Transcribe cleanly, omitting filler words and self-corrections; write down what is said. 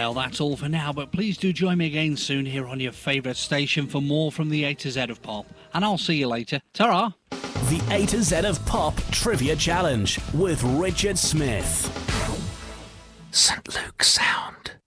Well, that's all for now, but please do join me again soon here on your favourite station for more from the A to Z of pop. And I'll see you later. Ta-ra! The A to Z of Pop Trivia Challenge with Richard Smith. St. Luke Sound.